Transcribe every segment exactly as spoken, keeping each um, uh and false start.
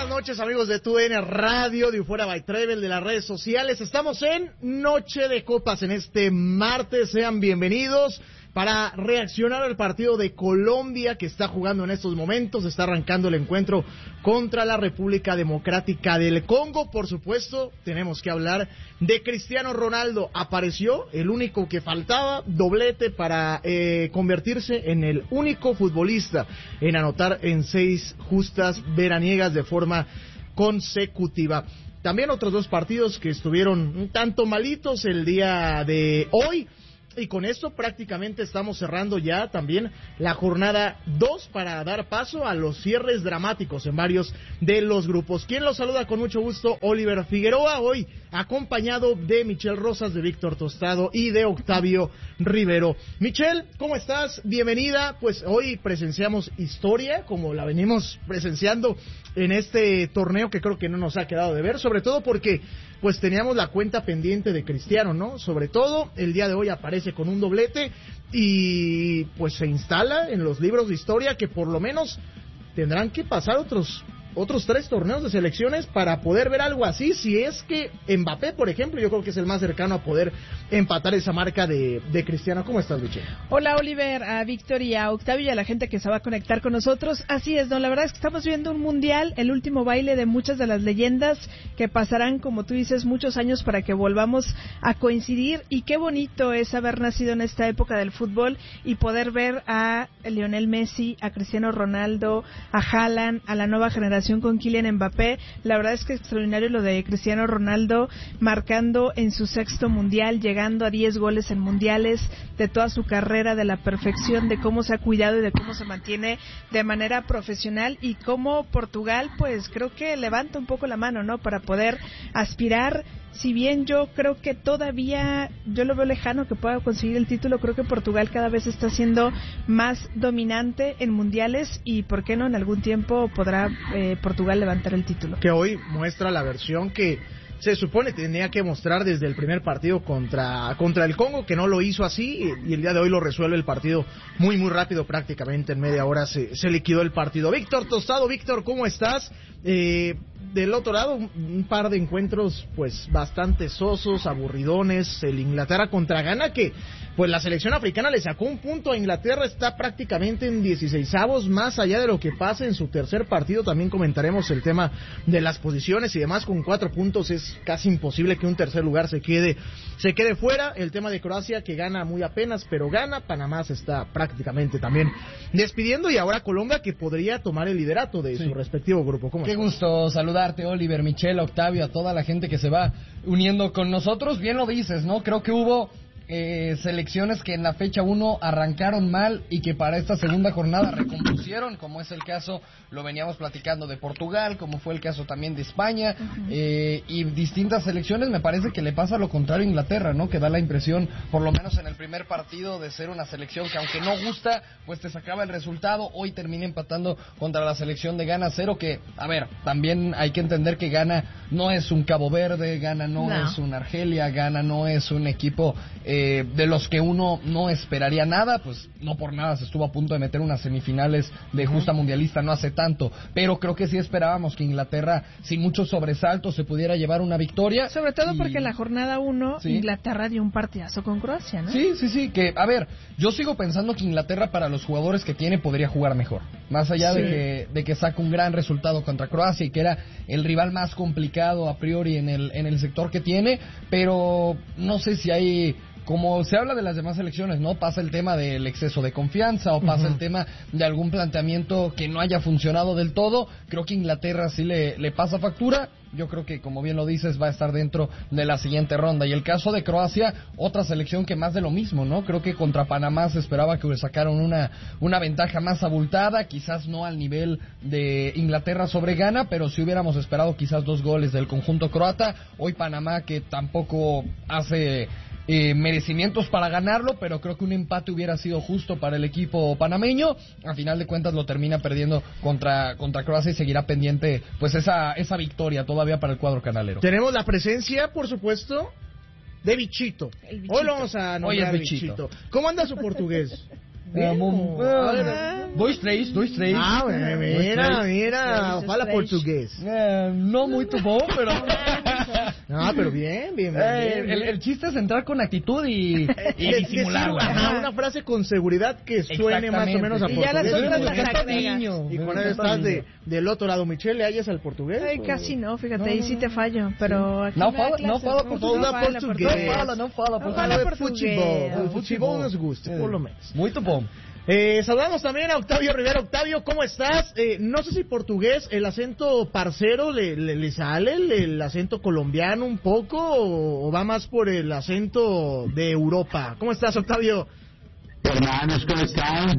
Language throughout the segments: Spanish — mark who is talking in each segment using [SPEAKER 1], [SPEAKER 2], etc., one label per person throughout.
[SPEAKER 1] buenas noches, amigos de Tu N Radio, de Ufuera by Travel, de las redes sociales. Estamos en Noche de Copas en este martes. Sean bienvenidos para reaccionar al partido de Colombia que está jugando en estos momentos. Está arrancando el encuentro contra la República Democrática del Congo. Por supuesto, tenemos que hablar de Cristiano Ronaldo. Apareció el único que faltaba, doblete para eh, convertirse en el único futbolista en anotar en seis justas veraniegas de forma consecutiva. También otros dos partidos que estuvieron un tanto malitos el día de hoy. Y con esto prácticamente estamos cerrando ya también la jornada dos para dar paso a los cierres dramáticos en varios de los grupos. Quien los saluda con mucho gusto, Oliver Figueroa, hoy acompañado de Michelle Rosas, de Víctor Tostado y de Octavio Rivero. Michelle, ¿cómo estás? Bienvenida. Pues hoy presenciamos historia, como la venimos presenciando en este torneo que creo que no nos ha quedado de ver, sobre todo porque pues teníamos la cuenta pendiente de Cristiano, ¿no? Sobre todo, el día de hoy aparece con un doblete y pues se instala en los libros de historia que por lo menos tendrán que pasar otros otros tres torneos de selecciones para poder ver algo así, si es que Mbappé, por ejemplo, yo creo que es el más cercano a poder empatar esa marca de, de Cristiano. ¿Cómo estás, Luche?
[SPEAKER 2] Hola, Oliver, a Víctor y a Octavio y a la gente que se va a conectar con nosotros. Así es, no, la verdad es que estamos viendo un mundial, el último baile de muchas de las leyendas que pasarán, como tú dices, muchos años para que volvamos a coincidir, y qué bonito es haber nacido en esta época del fútbol y poder ver a Lionel Messi, a Cristiano Ronaldo, a Haaland, a la nueva generación con Kylian Mbappé. La verdad es que es extraordinario lo de Cristiano Ronaldo, marcando en su sexto mundial, llegando a diez goles en mundiales, de toda su carrera, de la perfección, de cómo se ha cuidado y de cómo se mantiene de manera profesional, y cómo Portugal, pues creo que levanta un poco la mano, ¿no?, para poder aspirar. Si bien yo creo que todavía, yo lo veo lejano que pueda conseguir el título, creo que Portugal cada vez está siendo más dominante en mundiales, y por qué no en algún tiempo podrá eh, Portugal levantar el título.
[SPEAKER 1] Que hoy muestra la versión que se supone tenía que mostrar desde el primer partido contra contra el Congo, que no lo hizo así, y, y el día de hoy lo resuelve el partido muy muy rápido, prácticamente en media hora se, se liquidó el partido. Víctor Tostado, Víctor, ¿cómo estás? Eh, del otro lado, un, un par de encuentros pues bastante sosos, aburridones. El Inglaterra contra Ghana, que pues la selección africana le sacó un punto a Inglaterra, está prácticamente en dieciseisavos, más allá de lo que pase en su tercer partido. También comentaremos el tema de las posiciones y demás. Con cuatro puntos es casi imposible que un tercer lugar se quede se quede fuera. El tema de Croacia, que gana muy apenas, pero gana. Panamá se está prácticamente también despidiendo, y ahora Colombia, que podría tomar el liderato de sí. su respectivo grupo. ¿Cómo
[SPEAKER 3] Qué
[SPEAKER 1] estás?
[SPEAKER 3] gusto saludarte, Oliver, Michelle, Octavio, a toda la gente que se va uniendo con nosotros. Bien lo dices, ¿no? Creo que hubo Eh, selecciones que en la fecha uno arrancaron mal y que para esta segunda jornada recompusieron, como es el caso, lo veníamos platicando, de Portugal, como fue el caso también de España, uh-huh. eh, y distintas selecciones. Me parece que le pasa lo contrario a Inglaterra, ¿no? Que da la impresión, por lo menos en el primer partido, de ser una selección que, aunque no gusta, pues te sacaba el resultado. Hoy termina empatando contra la selección de Ghana cero, que, a ver, también hay que entender que Ghana no es un Cabo Verde, Ghana no, no. es un Argelia, Ghana no es un equipo eh, Eh, de los que uno no esperaría nada. Pues no por nada se estuvo a punto de meter unas semifinales de justa mundialista no hace tanto, pero creo que sí esperábamos que Inglaterra, sin muchos sobresaltos, se pudiera llevar una victoria.
[SPEAKER 2] Sobre todo
[SPEAKER 3] y...
[SPEAKER 2] porque en la jornada uno, ¿sí?, Inglaterra dio un partidazo con Croacia, ¿no?
[SPEAKER 3] Sí, sí, sí, que, a ver, yo sigo pensando que Inglaterra, para los jugadores que tiene, podría jugar mejor, más allá sí. de que de que saca un gran resultado contra Croacia, y que era el rival más complicado a priori en el, en el sector que tiene, pero no sé si hay... Como se habla de las demás selecciones, ¿no? Pasa el tema del exceso de confianza, o pasa uh-huh. el tema de algún planteamiento que no haya funcionado del todo. Creo que Inglaterra sí le, le pasa factura. Yo creo que, como bien lo dices, va a estar dentro de la siguiente ronda. Y el caso de Croacia, otra selección que más de lo mismo, ¿no? Creo que contra Panamá se esperaba que sacaron una, una ventaja más abultada, quizás no al nivel de Inglaterra sobre Ghana, pero sí hubiéramos esperado quizás dos goles del conjunto croata. Hoy Panamá, que tampoco hace... Eh, merecimientos para ganarlo, pero creo que un empate hubiera sido justo para el equipo panameño. A final de cuentas lo termina perdiendo contra contra Croacia, y seguirá pendiente pues esa esa victoria todavía para el cuadro canalero.
[SPEAKER 1] Tenemos la presencia, por supuesto, de Bichito.
[SPEAKER 2] Bichito.
[SPEAKER 1] Hoy lo vamos a nombrar.
[SPEAKER 3] Hoy es Bichito.
[SPEAKER 1] Bichito. ¿Cómo anda su portugués? Bien.
[SPEAKER 3] Um,
[SPEAKER 1] A ver.
[SPEAKER 3] uh, dois, três, dois, três.
[SPEAKER 1] Ah, mira, mira, mira, fala portugués.
[SPEAKER 3] Eh, no muito bom, pero...
[SPEAKER 1] No, pero bien, bien, bien.
[SPEAKER 3] Eh,
[SPEAKER 1] bien,
[SPEAKER 3] el,
[SPEAKER 1] bien.
[SPEAKER 3] el chiste es entrar con actitud y, y
[SPEAKER 1] De-
[SPEAKER 3] disimularla.
[SPEAKER 1] decir, ajá, una frase con seguridad que suene más o menos a
[SPEAKER 2] Y
[SPEAKER 1] portugués.
[SPEAKER 2] ya las otras las
[SPEAKER 3] Canto
[SPEAKER 2] agregas.
[SPEAKER 3] niño.
[SPEAKER 1] Y con él estás de, del otro lado. Michelle, ¿le hallas al portugués?
[SPEAKER 2] Ay,
[SPEAKER 1] o-
[SPEAKER 2] casi no, fíjate,
[SPEAKER 1] No,
[SPEAKER 2] ahí
[SPEAKER 1] no,
[SPEAKER 2] sí
[SPEAKER 1] no.
[SPEAKER 2] te fallo, pero aquí
[SPEAKER 3] No
[SPEAKER 2] me da
[SPEAKER 3] fala-
[SPEAKER 2] clases,
[SPEAKER 3] no fala
[SPEAKER 2] ¿no?
[SPEAKER 3] portugués.
[SPEAKER 2] No fala
[SPEAKER 1] portugués.
[SPEAKER 3] Não fala, não fala.
[SPEAKER 2] Não
[SPEAKER 3] por
[SPEAKER 2] fala
[SPEAKER 3] favor.
[SPEAKER 1] de
[SPEAKER 2] portugués.
[SPEAKER 1] futebol.
[SPEAKER 2] Ah,
[SPEAKER 1] O futebol nos gusta, por lo menos.
[SPEAKER 3] Muito bom.
[SPEAKER 1] Eh, saludamos también a Octavio Rivera. Octavio, ¿cómo estás? Eh, no sé si portugués, el acento parcero le, le, le sale, el, el acento colombiano un poco, o, o va más por el acento de Europa. ¿Cómo estás, Octavio?
[SPEAKER 4] Hermanos, ¿cómo están?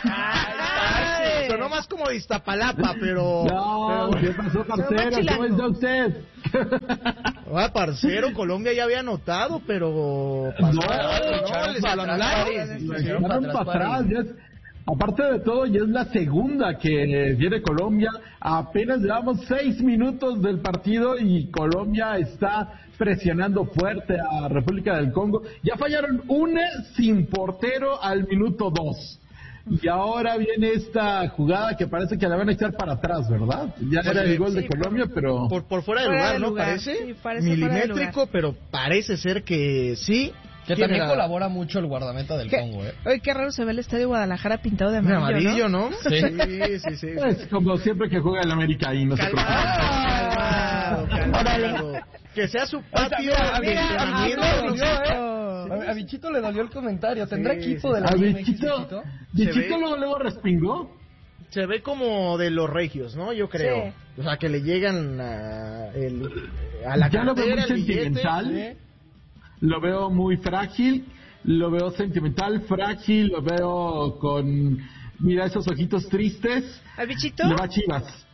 [SPEAKER 1] Ay, sonó más como de Iztapalapa, pero...
[SPEAKER 4] No,
[SPEAKER 1] pero-
[SPEAKER 4] ¿qué pasó, parcero? ¿Cómo está usted?
[SPEAKER 1] Ah, parcero, Colombia ya había anotado, pero... pasó
[SPEAKER 4] No,
[SPEAKER 1] algo, ¿no?
[SPEAKER 3] echaron
[SPEAKER 1] Les
[SPEAKER 3] para
[SPEAKER 1] lo
[SPEAKER 3] atrás,
[SPEAKER 1] anularon.
[SPEAKER 3] París.
[SPEAKER 4] Lo
[SPEAKER 3] Echaron
[SPEAKER 4] echaron
[SPEAKER 3] para
[SPEAKER 4] para
[SPEAKER 3] atrás,
[SPEAKER 4] atrás. Ya es- aparte de todo, ya es la segunda que viene Colombia. Apenas llevamos seis minutos del partido y Colombia está presionando fuerte a República del Congo. Ya fallaron una sin portero al minuto dos. Y ahora viene esta jugada que parece que la van a echar para atrás, ¿verdad? Ya era el gol de
[SPEAKER 2] Sí,
[SPEAKER 4] Colombia, pero...
[SPEAKER 1] Por, por fuera de
[SPEAKER 2] Fuera
[SPEAKER 1] lugar,
[SPEAKER 2] de
[SPEAKER 1] ¿no?
[SPEAKER 2] lugar,
[SPEAKER 1] Parece,
[SPEAKER 2] sí, parece fuera de
[SPEAKER 1] milimétrico,
[SPEAKER 2] lugar.
[SPEAKER 1] pero parece ser que sí.
[SPEAKER 3] Que
[SPEAKER 1] ¿Quién
[SPEAKER 3] también
[SPEAKER 1] era?
[SPEAKER 3] colabora mucho el guardameta del
[SPEAKER 2] ¿Qué?
[SPEAKER 3] Congo, ¿eh?
[SPEAKER 2] Oye, qué raro se ve el estadio de Guadalajara pintado de
[SPEAKER 1] De
[SPEAKER 2] amarillo,
[SPEAKER 1] amarillo, ¿no?
[SPEAKER 3] Sí.
[SPEAKER 1] sí, sí. sí.
[SPEAKER 4] Es como siempre que juega el América ahí, no se preocupe.
[SPEAKER 1] Calmado, calmado. Que sea su patio
[SPEAKER 3] mira,
[SPEAKER 1] de
[SPEAKER 3] mira,
[SPEAKER 1] entrenamiento,
[SPEAKER 3] a mí me
[SPEAKER 1] ¿no?
[SPEAKER 3] dolió, ¿eh? A, a Bichito le dolió el comentario. ¿Tendrá
[SPEAKER 1] Sí,
[SPEAKER 3] equipo
[SPEAKER 1] sí,
[SPEAKER 3] de la
[SPEAKER 4] A
[SPEAKER 3] Liga M X,
[SPEAKER 4] Bichito,
[SPEAKER 1] Se
[SPEAKER 4] Bichito
[SPEAKER 1] ve.
[SPEAKER 4] luego, luego respingó.
[SPEAKER 1] Se ve como de los regios, ¿no? Yo creo.
[SPEAKER 2] Sí.
[SPEAKER 1] O sea, que le llegan a, el, a la
[SPEAKER 4] Ya lo veo
[SPEAKER 1] cartera,
[SPEAKER 4] muy
[SPEAKER 1] el billete.
[SPEAKER 4] sentimental.
[SPEAKER 3] ¿Sí?
[SPEAKER 4] Lo veo muy frágil, lo veo sentimental, frágil, lo veo con, mira, esos ojitos tristes.
[SPEAKER 2] ¿Al bichito?
[SPEAKER 4] Le va a Chivas.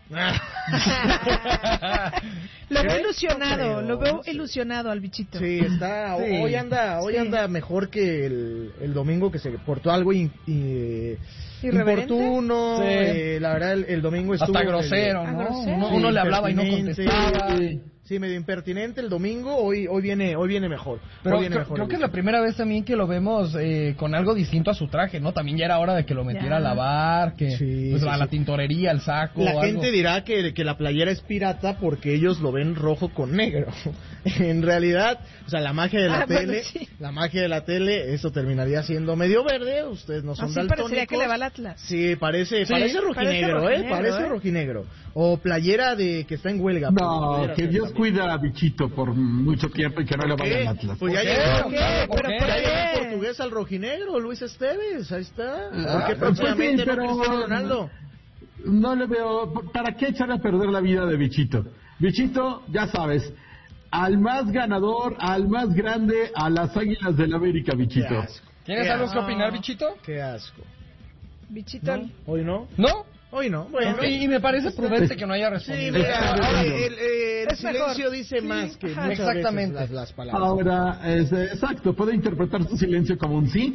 [SPEAKER 2] Lo veo
[SPEAKER 1] ¿Qué?
[SPEAKER 2] ilusionado,
[SPEAKER 1] No creo,
[SPEAKER 2] lo veo
[SPEAKER 1] no sé.
[SPEAKER 2] ilusionado al bichito.
[SPEAKER 1] Sí, está.
[SPEAKER 3] Sí.
[SPEAKER 1] Hoy anda, hoy
[SPEAKER 2] Sí.
[SPEAKER 1] anda mejor que el, el domingo que se portó algo in- in-
[SPEAKER 2] ¿Irreverente?
[SPEAKER 1] importuno.
[SPEAKER 3] Sí.
[SPEAKER 1] eh, la verdad, el, el domingo estuvo
[SPEAKER 3] Hasta grosero,
[SPEAKER 2] Ah,
[SPEAKER 3] ¿no?
[SPEAKER 2] grosero.
[SPEAKER 3] Uno,
[SPEAKER 1] Sí,
[SPEAKER 3] uno le hablaba y no
[SPEAKER 1] impertinente.
[SPEAKER 3] contestaba.
[SPEAKER 1] Sí, sí, medio impertinente el domingo. Hoy, hoy viene, hoy viene mejor.
[SPEAKER 3] Pero
[SPEAKER 1] Hoy viene
[SPEAKER 3] creo,
[SPEAKER 1] mejor
[SPEAKER 3] creo
[SPEAKER 1] el
[SPEAKER 3] que es la
[SPEAKER 1] bicho.
[SPEAKER 3] primera vez también que lo vemos eh, con algo distinto a su traje, ¿no? También ya era hora de que lo metiera
[SPEAKER 2] Ya.
[SPEAKER 3] a lavar, que
[SPEAKER 1] Sí,
[SPEAKER 3] pues
[SPEAKER 1] sí,
[SPEAKER 3] a
[SPEAKER 1] sí.
[SPEAKER 3] la tintorería, al saco.
[SPEAKER 1] La
[SPEAKER 3] algo.
[SPEAKER 1] gente dirá que, que la playera es pirata porque ellos lo ven rojo con negro. En realidad, o sea, la magia de la
[SPEAKER 2] Ah, bueno,
[SPEAKER 1] tele,
[SPEAKER 2] sí.
[SPEAKER 1] la magia de la tele, eso terminaría siendo medio verde. Ustedes no son
[SPEAKER 2] Así
[SPEAKER 1] daltónicos.
[SPEAKER 2] parecería que le va al Atlas.
[SPEAKER 1] Sí, parece,
[SPEAKER 3] Sí,
[SPEAKER 1] parece rojinegro,
[SPEAKER 2] parece
[SPEAKER 1] ¿eh?
[SPEAKER 2] rojinegro,
[SPEAKER 1] Parece
[SPEAKER 2] ¿eh?
[SPEAKER 1] rojinegro. O playera de que está en huelga. pues,
[SPEAKER 4] No,
[SPEAKER 1] pudiera
[SPEAKER 4] que
[SPEAKER 1] ser
[SPEAKER 4] Dios
[SPEAKER 1] también.
[SPEAKER 4] cuida a Bichito por mucho tiempo y que no le vaya
[SPEAKER 1] ¿Qué?
[SPEAKER 4] al Atlas.
[SPEAKER 1] Pues ya
[SPEAKER 3] ¿Por qué?
[SPEAKER 1] llegó,
[SPEAKER 3] ¿Por
[SPEAKER 2] qué?
[SPEAKER 1] ya
[SPEAKER 2] ¿Pero por
[SPEAKER 1] llegó
[SPEAKER 2] qué?
[SPEAKER 1] el portugués al rojinegro, Luis Esteves, ahí está.
[SPEAKER 4] Ah,
[SPEAKER 1] ¿Por qué
[SPEAKER 4] pues sí,
[SPEAKER 1] próximamente no
[SPEAKER 4] pero-
[SPEAKER 1] Cristiano Ronaldo?
[SPEAKER 4] No le veo, ¿para qué echar a perder la vida de Bichito? Bichito, ya sabes, al más ganador, al más grande, a las Águilas del América,
[SPEAKER 1] Qué
[SPEAKER 4] Bichito.
[SPEAKER 1] asco.
[SPEAKER 3] ¿Tienes
[SPEAKER 1] Qué
[SPEAKER 3] algo
[SPEAKER 1] asco.
[SPEAKER 3] que opinar, Bichito?
[SPEAKER 1] Qué asco.
[SPEAKER 2] Bichito.
[SPEAKER 1] ¿No? ¿Hoy no?
[SPEAKER 3] ¿No?
[SPEAKER 1] Hoy no. Bueno.
[SPEAKER 3] Y, y me parece prudente que no haya
[SPEAKER 1] Sí,
[SPEAKER 3] respondido.
[SPEAKER 1] mira,
[SPEAKER 4] Está
[SPEAKER 1] ahora
[SPEAKER 4] bien.
[SPEAKER 1] el, el
[SPEAKER 2] Es
[SPEAKER 1] silencio
[SPEAKER 2] mejor.
[SPEAKER 1] dice
[SPEAKER 2] Sí,
[SPEAKER 1] más que
[SPEAKER 2] ajá.
[SPEAKER 1] muchas
[SPEAKER 3] Exactamente.
[SPEAKER 1] veces las, las palabras.
[SPEAKER 4] Ahora, es, eh, exacto, puede interpretar su silencio como un sí.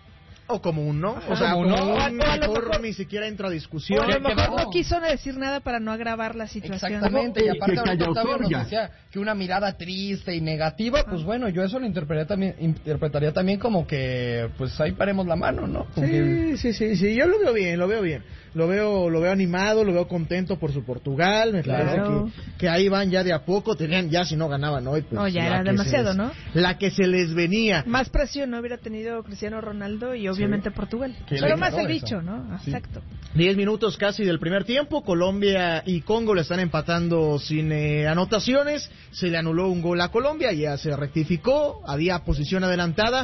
[SPEAKER 1] O como un no. O
[SPEAKER 3] Ajá,
[SPEAKER 1] sea,
[SPEAKER 3] como
[SPEAKER 1] como
[SPEAKER 3] no.
[SPEAKER 1] un
[SPEAKER 2] O a lo
[SPEAKER 1] mejor
[SPEAKER 2] mejor-
[SPEAKER 1] ni siquiera entra a
[SPEAKER 2] O
[SPEAKER 1] discusión.
[SPEAKER 2] a lo
[SPEAKER 3] Que- que
[SPEAKER 2] mejor
[SPEAKER 3] no.
[SPEAKER 2] no quiso decir nada para no agravar la situación.
[SPEAKER 3] Exactamente, y
[SPEAKER 4] Que
[SPEAKER 3] aparte
[SPEAKER 4] calla
[SPEAKER 3] ahorita Octavio nos
[SPEAKER 4] Osoria.
[SPEAKER 3] decía que una mirada triste y negativa, pues bueno, yo eso lo interpretaría también, interpretaría también como que, pues ahí paremos la mano, ¿no? Como que-
[SPEAKER 1] Sí, sí, sí, sí, yo lo veo bien, lo veo bien. Lo veo, lo veo animado, lo veo contento por su Portugal. Me
[SPEAKER 2] Claro.
[SPEAKER 1] parece que, que ahí van ya de a poco. Tenían ya si no ganaban hoy, pues
[SPEAKER 2] No, ya
[SPEAKER 1] la
[SPEAKER 2] era
[SPEAKER 1] que se
[SPEAKER 2] demasiado,
[SPEAKER 1] les-
[SPEAKER 2] ¿no?
[SPEAKER 1] La que se les venía.
[SPEAKER 2] Más presión no hubiera tenido Cristiano Ronaldo y obviamente Portugal.
[SPEAKER 3] Que
[SPEAKER 2] Pero
[SPEAKER 3] le
[SPEAKER 2] más
[SPEAKER 3] ganó
[SPEAKER 2] el
[SPEAKER 3] eso.
[SPEAKER 2] bicho, ¿no?
[SPEAKER 3] Sí.
[SPEAKER 2] Exacto.
[SPEAKER 1] Diez minutos casi del primer tiempo, Colombia y Congo le están empatando sin eh, anotaciones, se le anuló un gol a Colombia, ya se rectificó, había posición adelantada,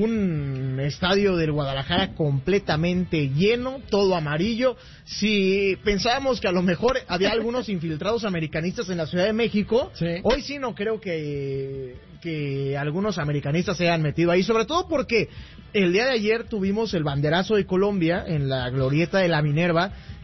[SPEAKER 1] un estadio del Guadalajara completamente lleno, todo amarillo. Si pensábamos que a lo mejor había algunos infiltrados americanistas en la Ciudad de México,
[SPEAKER 3] Sí.
[SPEAKER 1] hoy sí no creo que, que algunos americanistas se hayan metido ahí, sobre todo porque el día de ayer tuvimos el banderazo de Colombia en la glorieta de la Minerva,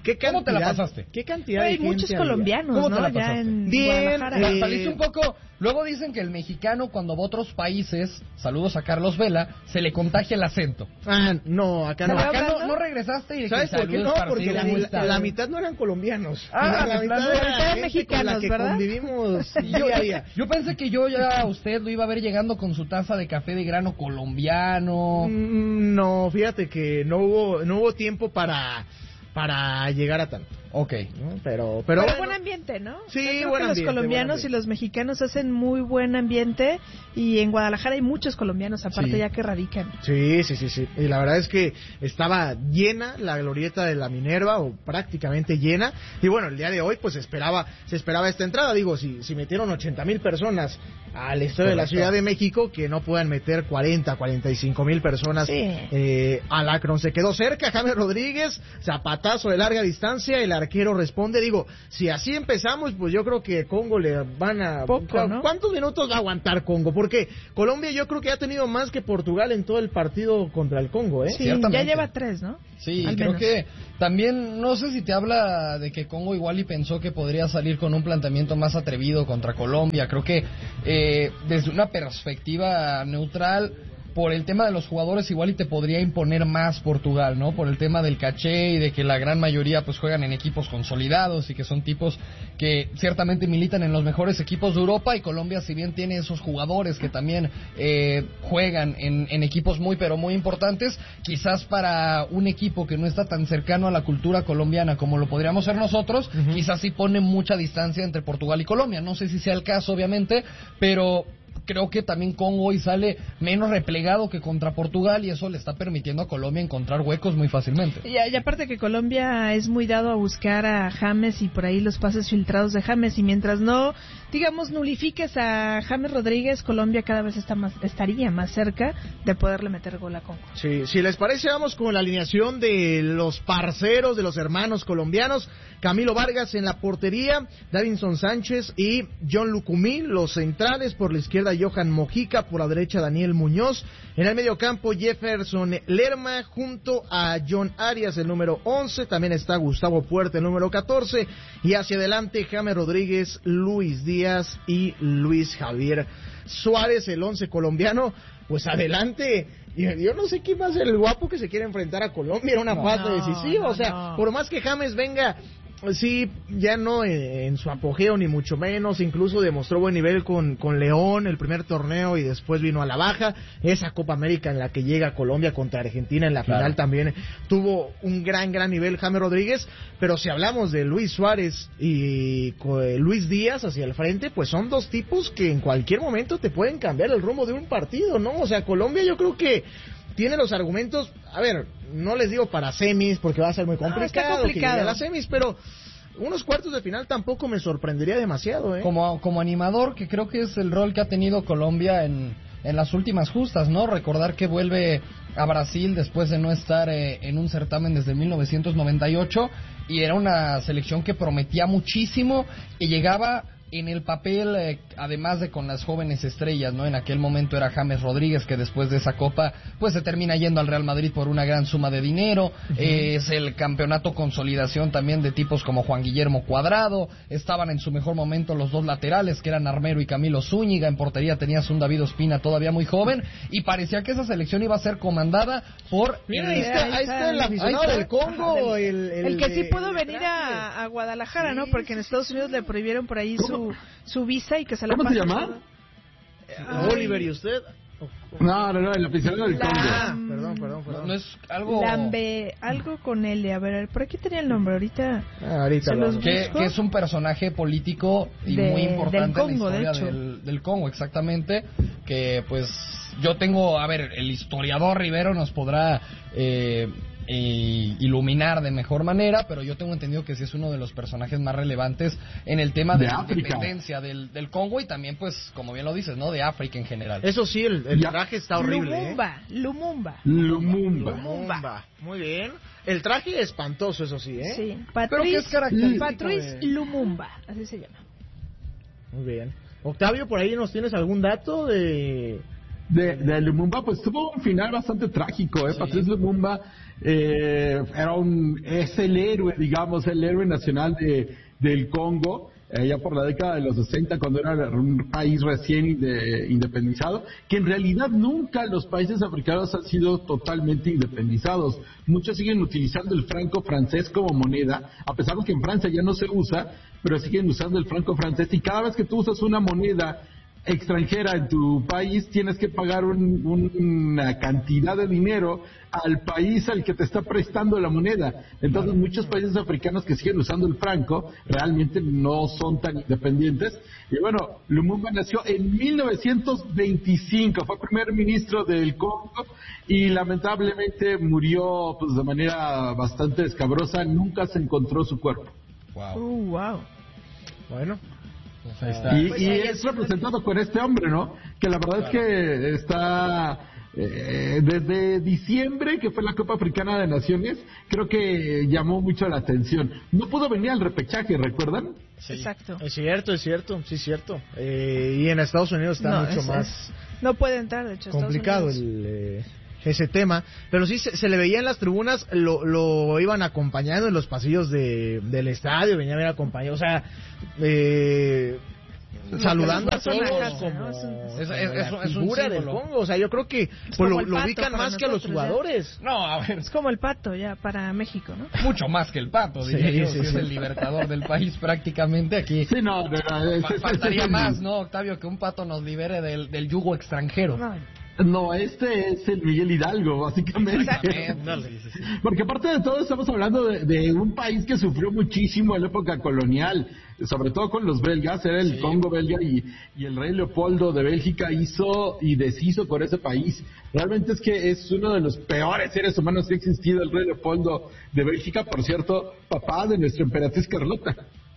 [SPEAKER 1] ¿Qué cantidad,
[SPEAKER 3] ¿Cómo te la pasaste?
[SPEAKER 1] ¿Qué cantidad
[SPEAKER 2] Hay
[SPEAKER 1] de
[SPEAKER 2] muchos
[SPEAKER 1] gente
[SPEAKER 2] colombianos,
[SPEAKER 3] ¿Cómo te
[SPEAKER 2] ¿no?
[SPEAKER 3] la
[SPEAKER 2] Ya
[SPEAKER 3] pasaste?
[SPEAKER 2] en
[SPEAKER 1] Bien,
[SPEAKER 2] Guadalajara.
[SPEAKER 1] eh,
[SPEAKER 3] Saliste un poco... Luego dicen que el mexicano, cuando va a otros países, saludos a Carlos Vela, se le contagia el acento.
[SPEAKER 1] había? Ah, no, acá no.
[SPEAKER 2] ¿Estaba
[SPEAKER 3] Acá no,
[SPEAKER 2] hablando?
[SPEAKER 3] no regresaste y de
[SPEAKER 1] ¿Sabes
[SPEAKER 3] que
[SPEAKER 1] por qué
[SPEAKER 3] saludos,
[SPEAKER 1] no? Porque
[SPEAKER 3] parcero,
[SPEAKER 1] la,
[SPEAKER 3] ¿cómo
[SPEAKER 1] la-
[SPEAKER 3] estás?
[SPEAKER 1] la mitad no eran colombianos.
[SPEAKER 3] Ah,
[SPEAKER 1] la,
[SPEAKER 3] de
[SPEAKER 1] mitad
[SPEAKER 3] plano.
[SPEAKER 1] era
[SPEAKER 2] La mitad eran
[SPEAKER 1] gente con la
[SPEAKER 2] mexicanos,
[SPEAKER 1] que
[SPEAKER 2] ¿verdad?
[SPEAKER 1] convivimos
[SPEAKER 3] Yo,
[SPEAKER 1] día a día.
[SPEAKER 3] yo pensé que yo ya usted lo iba a ver llegando con su taza de café de grano colombiano.
[SPEAKER 1] Mm, No, fíjate que no hubo no hubo tiempo para para llegar a tanto,
[SPEAKER 3] Ok.
[SPEAKER 1] ¿no? Pero pero,
[SPEAKER 2] Pero
[SPEAKER 1] bueno,
[SPEAKER 2] buen ambiente, ¿no?
[SPEAKER 1] Sí,
[SPEAKER 2] Yo creo
[SPEAKER 1] buen
[SPEAKER 2] que
[SPEAKER 1] ambiente,
[SPEAKER 2] los colombianos
[SPEAKER 1] buen ambiente.
[SPEAKER 2] y los mexicanos hacen muy buen ambiente y en Guadalajara hay muchos colombianos aparte
[SPEAKER 1] Sí.
[SPEAKER 2] ya que radican.
[SPEAKER 1] Sí, sí, sí, sí. Y la verdad es que estaba llena la glorieta de la Minerva, o prácticamente llena. Y bueno, el día de hoy, pues esperaba, se esperaba esta entrada. Digo, si, si metieron ochenta mil personas al estadio de la
[SPEAKER 3] Correcto.
[SPEAKER 1] Ciudad de México, que no puedan meter cuarenta, cuarenta y cinco mil personas
[SPEAKER 2] Sí.
[SPEAKER 1] eh, al Akron. Se quedó cerca James Rodríguez, zapatazo de larga distancia, el arquero responde. Digo, si así empezamos, pues yo creo que Congo le van a...
[SPEAKER 2] Poco, ¿no?
[SPEAKER 1] ¿Cuántos minutos va a aguantar Congo? Porque Colombia yo creo que ha tenido más que Portugal en todo el partido contra el Congo, ¿eh?
[SPEAKER 2] Sí,
[SPEAKER 3] Ciertamente.
[SPEAKER 2] ya lleva tres, ¿no?
[SPEAKER 3] Sí,
[SPEAKER 2] Al
[SPEAKER 3] creo
[SPEAKER 2] menos.
[SPEAKER 3] que también, no sé si te habla de que Congo igual y pensó que podría salir con un planteamiento más atrevido contra Colombia. Creo que eh, desde una perspectiva neutral, por el tema de los jugadores igual y te podría imponer más Portugal, ¿no? Por el tema del caché y de que la gran mayoría pues juegan en equipos consolidados y que son tipos que ciertamente militan en los mejores equipos de Europa, y Colombia, si bien tiene esos jugadores que también eh, juegan en, en equipos muy pero muy importantes, quizás para un equipo que no está tan cercano a la cultura colombiana como lo podríamos ser nosotros,
[SPEAKER 1] Ujú.
[SPEAKER 3] quizás sí pone mucha distancia entre Portugal y Colombia. No sé si sea el caso, obviamente, pero creo que también Congo hoy sale menos replegado que contra Portugal, y eso le está permitiendo a Colombia encontrar huecos muy fácilmente.
[SPEAKER 2] Y, y aparte que Colombia es muy dado a buscar a James y por ahí los pases filtrados de James, y mientras no, digamos, nulifiques a James Rodríguez, Colombia cada vez está más, estaría más cerca de poderle meter gol a Congo.
[SPEAKER 1] Sí, si les parece, vamos con la alineación de los parceros, de los hermanos colombianos. Camilo Vargas en la portería, Davinson Sánchez y John Lucumí, los centrales. Por la izquierda, Johan Mojica, por la derecha, Daniel Muñoz. En el mediocampo, Jefferson Lerma junto a John Arias, el número once. También está Gustavo Puerta, el número catorce. Y hacia adelante, James Rodríguez, Luis Díaz y Luis Javier Suárez, el once colombiano. Pues adelante. Yo, yo no sé quién va a ser el guapo que se quiere enfrentar a Colombia. Era una
[SPEAKER 3] No,
[SPEAKER 1] falta
[SPEAKER 2] no,
[SPEAKER 1] decisiva.
[SPEAKER 2] no,
[SPEAKER 1] o sea,
[SPEAKER 2] no.
[SPEAKER 1] por más que James venga, sí, ya no en, en su apogeo, ni mucho menos. Incluso demostró buen nivel con, con León el primer torneo y después vino a la baja. Esa Copa América en la que llega Colombia contra Argentina en la
[SPEAKER 3] Claro.
[SPEAKER 1] final también tuvo un gran, gran nivel James Rodríguez. Pero si hablamos de Luis Suárez y co- Luis Díaz hacia el frente, pues son dos tipos que en cualquier momento te pueden cambiar el rumbo de un partido, ¿no? O sea, Colombia yo creo que tiene los argumentos, a ver, no les digo para semis porque va a ser muy
[SPEAKER 2] No, está
[SPEAKER 1] complicado,
[SPEAKER 2] complicado.
[SPEAKER 1] que llegue a las semis, pero unos cuartos de final tampoco me sorprendería demasiado, ¿eh?
[SPEAKER 3] Como, como animador, que creo que es el rol que ha tenido Colombia en, en las últimas justas, ¿no? Recordar que vuelve a Brasil después de no estar eh, en un certamen desde mil novecientos noventa y ocho, y era una selección que prometía muchísimo y llegaba en el papel, eh, además de con las jóvenes estrellas, ¿no? En aquel momento era James Rodríguez, que después de esa copa pues se termina yendo al Real Madrid por una gran suma de dinero. Uh-huh. eh, es el campeonato consolidación también de tipos como Juan Guillermo Cuadrado. Estaban en su mejor momento los dos laterales, que eran Armero y Camilo Zúñiga. En portería tenías un David Ospina todavía muy joven, y parecía que esa selección iba a ser comandada por...
[SPEAKER 1] Mira,
[SPEAKER 3] el...
[SPEAKER 1] ahí está, ahí está el aficionado
[SPEAKER 3] está.
[SPEAKER 1] del Congo, el, el,
[SPEAKER 2] El que sí
[SPEAKER 1] de-
[SPEAKER 2] pudo
[SPEAKER 1] el
[SPEAKER 2] venir
[SPEAKER 1] traje.
[SPEAKER 2] a, a Guadalajara, ¿no?
[SPEAKER 1] Sí,
[SPEAKER 2] Porque en
[SPEAKER 1] sí,
[SPEAKER 2] Estados
[SPEAKER 1] sí,
[SPEAKER 2] Unidos
[SPEAKER 1] sí.
[SPEAKER 2] le prohibieron por ahí su, su visa y que se la
[SPEAKER 4] ¿Cómo se
[SPEAKER 2] pasan
[SPEAKER 4] llama?
[SPEAKER 2] todo.
[SPEAKER 1] Eh, Oliver, ¿y usted?
[SPEAKER 4] No, no, no, el aficionado del
[SPEAKER 2] La-
[SPEAKER 4] Congo.
[SPEAKER 1] Ah, perdón, perdón,
[SPEAKER 3] No,
[SPEAKER 1] perdón.
[SPEAKER 3] no es algo...
[SPEAKER 2] Lambe, algo con L, a ver, por aquí tenía el nombre, ahorita.
[SPEAKER 1] Ah, ahorita
[SPEAKER 2] Se
[SPEAKER 1] lo
[SPEAKER 2] los
[SPEAKER 1] vamos.
[SPEAKER 3] Que,
[SPEAKER 2] busco.
[SPEAKER 3] que es un personaje político y
[SPEAKER 2] De-
[SPEAKER 3] muy importante
[SPEAKER 2] del Congo,
[SPEAKER 3] en
[SPEAKER 2] de
[SPEAKER 3] la historia
[SPEAKER 2] hecho.
[SPEAKER 3] del, del Congo, exactamente. Que pues yo tengo, a ver, el historiador Rivero nos podrá eh, eh, iluminar de mejor manera, pero yo tengo entendido que sí es uno de los personajes más relevantes en el tema de,
[SPEAKER 4] De
[SPEAKER 3] la
[SPEAKER 4] África.
[SPEAKER 3] independencia del, del Congo, y también pues, como bien lo dices, ¿no? De África en general.
[SPEAKER 1] Eso sí, el, el
[SPEAKER 4] Ya.
[SPEAKER 1] traje está horrible, ¿eh?
[SPEAKER 2] Lumumba, Lumumba.
[SPEAKER 4] Lumumba.
[SPEAKER 1] Lumumba. Muy bien. El traje espantoso, eso sí, ¿eh?
[SPEAKER 2] Sí,
[SPEAKER 3] Pero que
[SPEAKER 2] Patrice,
[SPEAKER 3] es característico
[SPEAKER 2] Patrice
[SPEAKER 3] de-
[SPEAKER 2] Lumumba, así se llama.
[SPEAKER 1] Muy bien. Octavio, por ahí nos tienes algún dato de...
[SPEAKER 4] De, de Lumumba, pues tuvo un final bastante trágico, ¿eh?
[SPEAKER 3] Sí.
[SPEAKER 4] Patrice Lumumba eh, era un, es el héroe, digamos, el héroe nacional de, del Congo, allá eh, por la década de los sesenta, cuando era un país recién de, independizado, que en realidad nunca los países africanos han sido totalmente independizados. Muchos siguen utilizando el franco francés como moneda, a pesar de que en Francia ya no se usa, pero siguen usando el franco francés, y cada vez que tú usas una moneda extranjera en tu país, tienes que pagar un, un, una cantidad de dinero al país al que te está prestando la moneda. Entonces muchos países africanos que siguen usando el franco realmente no son tan independientes. Y bueno, Lumumba nació en mil novecientos veinticinco, fue primer ministro del Congo y lamentablemente murió pues de manera bastante escabrosa. Nunca se encontró su cuerpo.
[SPEAKER 2] Wow. Uh, wow.
[SPEAKER 1] Bueno.
[SPEAKER 4] Pues ahí está. Y, y es representado con este hombre, ¿no? Que la verdad claro. es que está eh, desde diciembre, que fue la Copa Africana de Naciones, creo que llamó mucho la atención. No pudo venir al repechaje, ¿recuerdan?
[SPEAKER 2] Sí. Exacto.
[SPEAKER 1] Es cierto, es cierto, sí es cierto. Eh, y en Estados Unidos está no, mucho es, más
[SPEAKER 2] es, no puede entrar, de hecho,
[SPEAKER 1] complicado el eh, ese tema, pero sí se, se le veía en las tribunas, lo, lo iban acompañando en los pasillos de, del estadio, venía a ver acompañado, o sea, eh, saludando a todos como
[SPEAKER 3] es, es, es,
[SPEAKER 1] la
[SPEAKER 3] es
[SPEAKER 1] figura del Congo, o sea, yo creo que pues, lo, lo ubican más nosotros, que a los jugadores.
[SPEAKER 3] Ya. No, a ver.
[SPEAKER 2] Es como el Pato ya para México, ¿no?
[SPEAKER 3] Mucho más que el Pato, diría sí, yo, sí, que sí. es el libertador del país prácticamente aquí.
[SPEAKER 4] Sí, no, no, no
[SPEAKER 3] Fa- faltaría más, ¿no, Octavio, que un Pato nos libere del, del yugo extranjero?
[SPEAKER 4] No. No, este es el Miguel Hidalgo, básicamente. Porque aparte de todo estamos hablando de, de un país que sufrió muchísimo en la época colonial, sobre todo con los belgas, era el sí. Congo belga y, y el rey Leopoldo de Bélgica hizo y deshizo con ese país. Realmente es que es uno de los peores seres humanos que ha existido, el rey Leopoldo de Bélgica, por cierto, papá de nuestra emperatriz Carlota.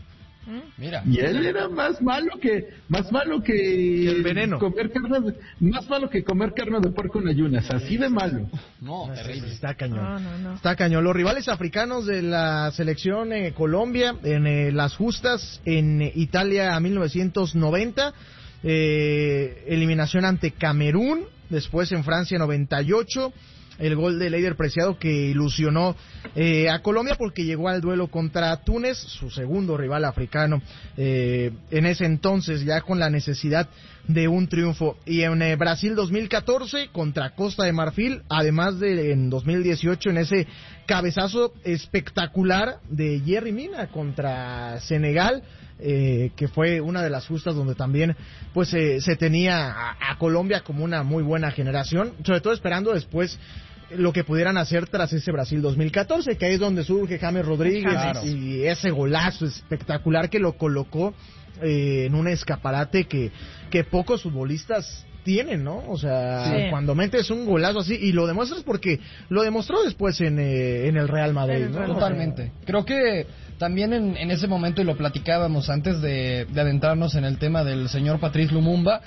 [SPEAKER 3] Mira.
[SPEAKER 4] Y él era más malo que más malo que,
[SPEAKER 1] que el veneno.
[SPEAKER 4] Comer carne, más malo que comer carne de puerco en ayunas, así de malo.
[SPEAKER 3] No,
[SPEAKER 1] no
[SPEAKER 3] terrible.
[SPEAKER 1] Está cañón.
[SPEAKER 2] No, no, no.
[SPEAKER 1] Está cañón. Los rivales africanos de la selección eh, Colombia en eh, las justas en eh, Italia mil novecientos noventa, eh, eliminación ante Camerún, después en Francia noventa y ocho. El gol de Leider Preciado que ilusionó eh, a Colombia porque llegó al duelo contra Túnez, su segundo rival africano, eh, en ese entonces ya con la necesidad de un triunfo. Y en eh, Brasil dos mil catorce contra Costa de Marfil, además de en dos mil dieciocho en ese cabezazo espectacular de Yerry Mina contra Senegal, eh, que fue una de las justas donde también pues eh, se tenía a, a Colombia como una muy buena generación, sobre todo esperando después lo que pudieran hacer tras ese Brasil dos mil catorce, que ahí es donde surge James Rodríguez, claro. y ese golazo espectacular que lo colocó eh, en un escaparate que, que pocos futbolistas tienen, ¿no? O sea, sí. cuando metes un golazo así, y lo demuestras porque lo demostró después en, eh, en el Real Madrid, ¿no?
[SPEAKER 3] Totalmente. O sea, creo que también en, en ese momento, y lo platicábamos antes de, de adentrarnos en el tema del señor Patrice Lumumba,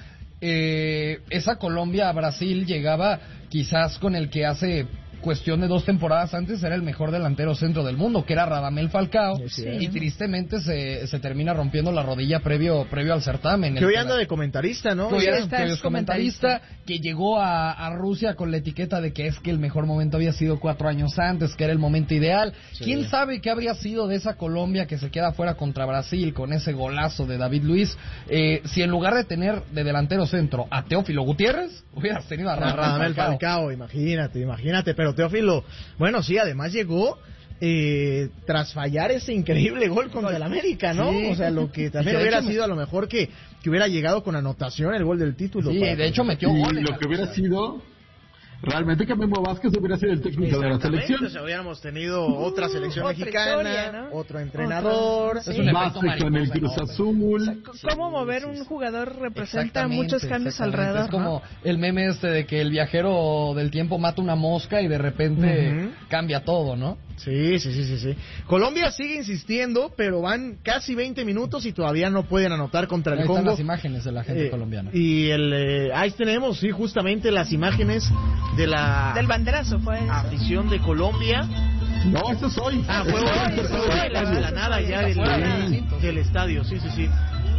[SPEAKER 3] eh, esa Colombia-Brasil llegaba quizás con el que hace cuestión de dos temporadas antes era el mejor delantero centro del mundo, que era Radamel Falcao, sí, y tristemente se, se termina rompiendo la rodilla previo previo al certamen.
[SPEAKER 1] Que hoy anda de comentarista, ¿no?
[SPEAKER 3] Que hoy
[SPEAKER 2] es,
[SPEAKER 3] es comentarista, que llegó a, a Rusia con la etiqueta de que es que el mejor momento había sido cuatro años antes, que era el momento ideal. Sí. ¿Quién sabe qué habría sido de esa Colombia que se queda fuera contra Brasil con ese golazo de David Luiz? Eh, si en lugar de tener de delantero centro a Teófilo Gutiérrez, hubieras tenido a Radamel,
[SPEAKER 1] Radamel
[SPEAKER 3] Falcao.
[SPEAKER 1] Falcao. Imagínate, imagínate, pero Teófilo, bueno, sí, además llegó eh, tras fallar ese increíble gol contra el América, ¿no? Sí. O sea, lo que también hubiera sido me... a lo mejor que, que hubiera llegado con anotación el gol del título.
[SPEAKER 3] Sí, de hecho metió goles.
[SPEAKER 4] Y lo que hubiera sido... Realmente que Memo Vázquez hubiera sido el técnico de la selección.
[SPEAKER 1] O sea, hubiéramos tenido otra selección
[SPEAKER 2] uh,
[SPEAKER 1] mexicana,
[SPEAKER 2] otra historia, ¿no?
[SPEAKER 1] otro entrenador,
[SPEAKER 2] otro,
[SPEAKER 4] sí. Más con el Cruz Azul.
[SPEAKER 2] O sea, ¿cómo mover un jugador representa muchos cambios alrededor?
[SPEAKER 3] Es como ¿no? el meme este de que el viajero del tiempo mata una mosca y de repente uh-huh. cambia todo, ¿no?
[SPEAKER 1] Sí, sí, sí, sí, sí. Colombia sigue insistiendo, pero van casi veinte minutos y todavía no pueden anotar contra el
[SPEAKER 3] ahí
[SPEAKER 1] Congo.
[SPEAKER 3] Están las imágenes de la gente eh, colombiana.
[SPEAKER 1] Y el eh, ahí tenemos, sí, justamente las imágenes de la
[SPEAKER 2] del banderazo fue eso.
[SPEAKER 1] Afición de Colombia.
[SPEAKER 4] No, eso es hoy.
[SPEAKER 1] Ah, fue hoy, fue hoy, la, la nada ya del, del estadio, sí, sí, sí.